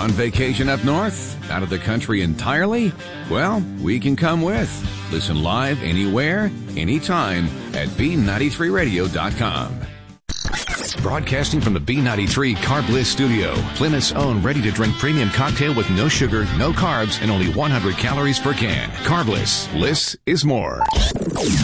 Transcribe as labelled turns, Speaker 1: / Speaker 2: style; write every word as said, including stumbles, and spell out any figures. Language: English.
Speaker 1: On vacation up north? Out of the country entirely? Well, we can come with. Listen live anywhere, anytime at B ninety-three radio dot com. Broadcasting from the B ninety-three Carb Bliss studio, Plymouth's own ready-to-drink premium cocktail with no sugar, no carbs, and only one hundred calories per can. Carb Bliss. Bliss is more.